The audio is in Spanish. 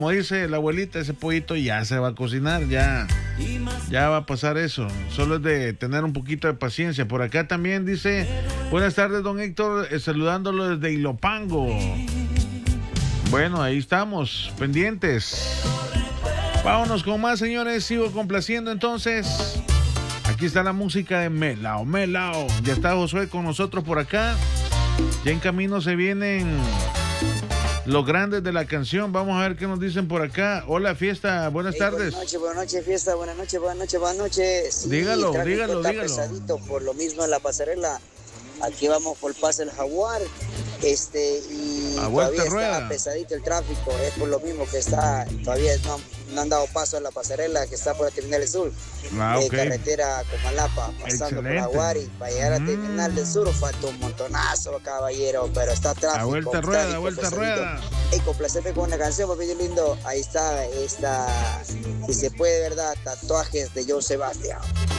como dice la abuelita, ese pollito ya se va a cocinar, ya va a pasar eso. Solo es de tener un poquito de paciencia. Por acá también dice, buenas tardes, don Héctor, saludándolo desde Ilopango. Bueno, ahí estamos, pendientes. Vámonos con más, señores. Sigo complaciendo entonces. Aquí está la música de Melao, Melao. Ya está Josué con nosotros por acá. Ya en camino se vienen los grandes de la canción. Vamos a ver qué nos dicen por acá. Hola, Fiesta, buenas tardes. Buenas noches, Fiesta, buenas noches. Sí, dígalo. Pesadito por lo mismo en la pasarela. Aquí vamos por Paso el Jaguar. Y todavía está pesadito el tráfico. Es por lo mismo que todavía no han dado paso a la pasarela que está por la Terminal del Sur. Carretera Comalapa, pasando por Jaguar, y para llegar a la Terminal del Sur falta un montonazo, caballero, pero está tráfico. A vuelta rueda. Y complacerme con una canción, papito lindo. Ahí está, si se puede, ¿verdad? Tatuajes de Joe Sebastián.